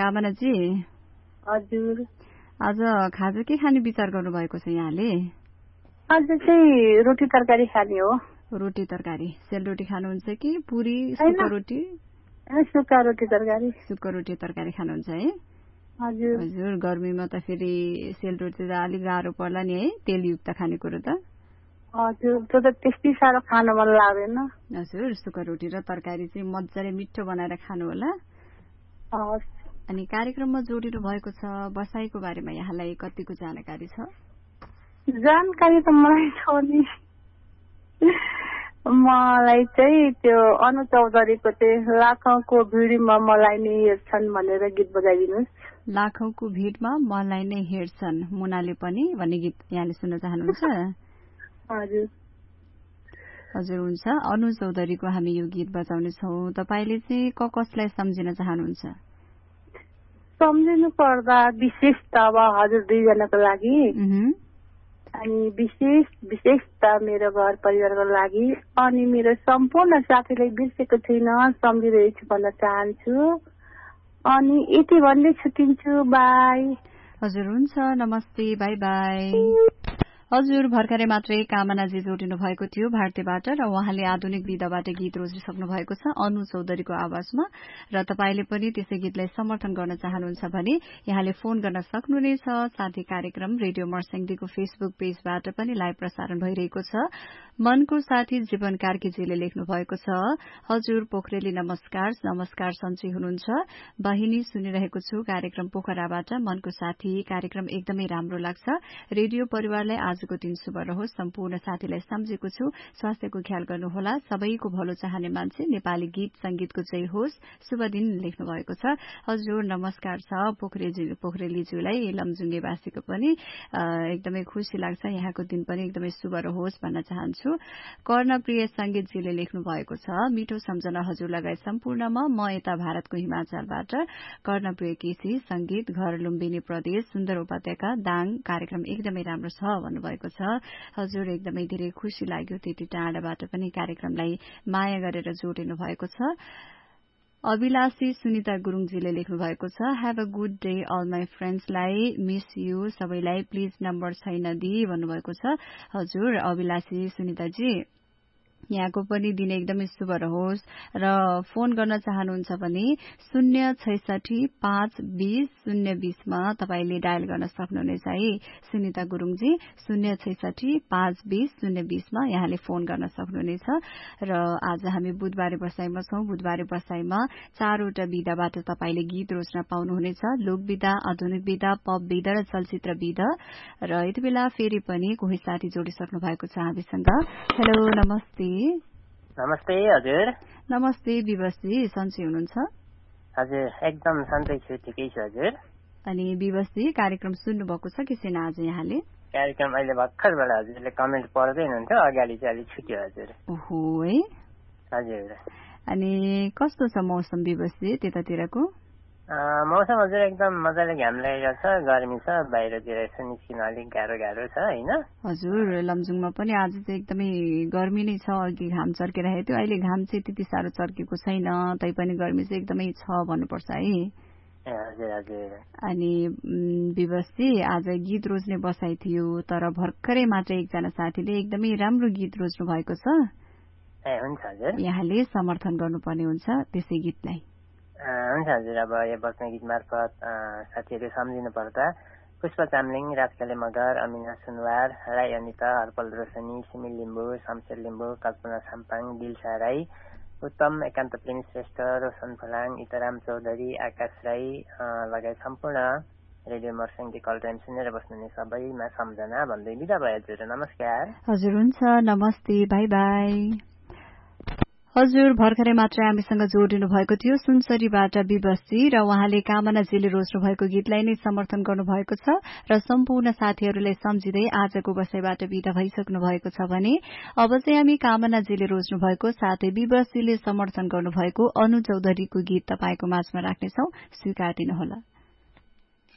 कामनाजी हजुर आज खाजा के खाने विचार गर्नुभएको छ यहाँले? आज चाहिँ रोटी तरकारी खाने हो। रोटी तरकारी सेलरोटी खानुहुन्छ कि पुरी सुक्खा रोटी? सुक्खा रोटी तरकारी। सुक्खा रोटी तरकारी खानुहुन्छ है? हजुर हजुर गर्मीमा त फेरि सेलरोटी त अलिक गाह्रो पर्ला नि है, तेलयुक्त खानेकुरो त। हजुर त्यो त त्यस्तै साह्रो खान मन लाग्दैन। हजुर सुक्खा रोटी र तरकारी चाहिँ मजाले मिठो बनाएर खानु होला। अनि कार्यक्रममा जोडिनु भएको छ बसाइको बारेमा यहाँलाई कतिको जानकारी छ? जानकारी त मलाई छ नि। मलाई चाहिँ त्यो अनु चौधरीको चाहिँ लाखौंको भिडमा मलाई नै हेर्छन् भनेर गीत बजाइदिनुहोस्। लाखौंको भिडमा मलाई नै हेर्छन् मुनाले पनि भन्ने गीत यहाँले सुन्न चाहनुहुन्छ? हजुर हजुर हुन्छ। अनु चौधरीको हामी यो गीत बजाउने छौँ। तपाईले चाहिँ कसलाई सम्झिन चाहनुहुन्छ? सम्झिनु पर्दा विशेष त अब हजुर दुईजनाको लागि अनि विशेष त मेरो घर परिवारको लागि अनि मेरो सम्पूर्ण साथीलाई बिर्सेको छैन सम्झिरहेछु भन्न चाहन्छु। अनि यति भन्दै छुट्टिन्छु। बाई। हजुर हुन्छ नमस्ते बाई बाई। हजुर भर्खरै मात्रै कामनाजी जोडिनु भएको थियो भारतीयबाट र उहाँले आधुनिक विधाबाट गीत रोजिसक्नु भएको छ अनु चौधरीको आवाजमा र तपाईले पनि त्यसै गीतलाई समर्थन गर्न चाहनुहुन्छ भने यहाँले फोन गर्न सक्नुहुनेछ। साथै कार्यक्रम रेडियो मर्स्याङदीको फेसबुक पेजबाट पनि लाइभ प्रसारण भइरहेको छ। मनको साथी जीवन कार्कीजीले लेख्नु भएको छ हजुर पोखरेली नमस्कार नमस्कार सन्चै हुनुहुन्छ? बहिनी सुनिरहेको छु कार्यक्रम पोखराबाट। मनको साथी कार्यक्रम एकदमै राम्रो लाग्छ। रेडियो परिवारलाई आजको दिन शुभ रहोस्। सम्पूर्ण साथीलाई सम्झेको छु। स्वास्थ्यको ख्याल गर्नुहोला। सबैको भलो चाहने मान्छे नेपाली गीत संगीतको जय होस्। शुभ दिन लेख्नु भएको छ। हजुर नमस्कार छ पोखरेलीज्यूलाई लमजुङ्गेवासीको पनि एकदमै खुशी लाग्छ। यहाँको दिन पनि एकदमै शुभ रहोस् भन्न चाहन्छु। कर्णप्रिय संगीतजीले लेख्नु भएको छ मिठो सम्झना हजुर लगायत सम्पूर्णमा म यता भारतको हिमाचलबाट कर्णप्रिय केसी संगीत घर लुम्बिनी प्रदेश सुन्दर उपत्यका दाङ कार्यक्रम एकदमै राम्रो छ भन्नुभएको छ। हजुर एकदमै धेरै खुशी लाग्यो त्यति टाढाबाट पनि कार्यक्रमलाई माया गरेर जोडिनु भएको छ। अभिलाषी सुनिता गुरुङजीले लेख्नु भएको छ have a good day all my फ्रेन्ड्सलाई miss you सबैलाई प्लिज नम्बर छैन दि भन्नुभएको छ। हजुर अभिलाषी सुनिताजी यहाँको पनि दिन एकदमै शुभ रहोस् र फोन गर्न चाहनुहुन्छ भने 066-520-020 मा तपाईले डायल गर्न सक्नुहुनेछ है सुनिता गुरुङजी। 066-520-020 मा यहाँले फोन गर्न सक्नुहुनेछ। र आज हामी बुधबारे बसाइमा छौं। बुधबारे बसाइमा 4वटा विधाबाट तपाईले गीत रोज्न पाउनुहुनेछ। लोक विधा, आधुनिक विधा, पप विधा र चलचित्र विधा। र यति बेला फेरि पनि कोही साथी जोडिसक्नु भएको छ हामीसँग। हेलो नमस्ते। नमस्ते हजुर। नमस्ते विवशजी सन्चै हुनुहुन्छ? हजुर एकदम सन्चै छु ठिकै छु हजुर। अनि विवशजी कार्यक्रम सुन्नु भएको छ कि छैन आज यहाँले? कार्यक्रम अहिले भर्खरबाट हजुरले कमेन्ट पढ्दै हुनुहुन्थ्यो अगाडि चाहिँ अलिक छुट्यो हजुर। ओहो है हजुर। अनि कस्तो छ मौसम विवशजी त्यतातिरको? मौसम हजुर एकदम मजाले घाम लागेको छ गर्मी छ बाहिरतिर यसो निस्किन अलिक गाह्रो छ हैन? हजुर लमजुङमा पनि आज चाहिँ एकदमै गर्मी नै छ। अघि घाम चर्किरहेको थियो अहिले घाम चाहिँ त्यति साह्रो चर्केको छैन तैपनि गर्मी चाहिँ एकदमै छ भन्नुपर्छ है। हजुर हजुर। अनि विवशजी आज गीत रोज्ने बसाइ थियो तर भर्खरै मात्र एकजना साथीले एकदमै राम्रो गीत रोज्नु भएको छ। ए हुन्छ हजुर। यहाँले समर्थन गर्नुपर्ने हुन्छ त्यसै गीतलाई। हुन्छ हजुर। अब यो बस्ने गीत मार्फत साथीहरू सम्झिनु पर्दा पुष्पा चामलिङ, राजकाले मगर, अमिना सुनवार, राई अनिता, हर्पल रोशनी, सिमिल लिम्बू, शमशेर लिम्बू, कल्पना साम्पाङ, दिलसा राई, उत्तम एकान्त प्रेमी श्रेष्ठ, रोशन फलाङ, इतराम चौधरी, आकाश राई लगायत सम्पूर्ण रेडियो मर्स्याङदी कल टाइम सुनेर बस्नुहुने सबैमा सम्झना भन्दै बिदा भयो हजुर। नमस्कार। हजुर हुन्छ नमस्ते बाई बाई। हजुर भर्खरै मात्र हामीसँग जोडिनु भएको थियो सुनसरीबाट विवशजी र उहाँले कामनाजीले रोज्नु भएको गीतलाई नै समर्थन गर्नुभएको छ र सम्पूर्ण साथीहरूलाई सम्झिँदै आजको बसाइबाट बिदा भइसक्नु भएको छ भने अब चाहिँ हामी कामनाजीले रोज्नु भएको साथै विवशजीले समर्थन गर्नुभएको अनु चौधरीको गीत तपाईको माझमा राख्नेछौ। स्वीकार दिनुहोला।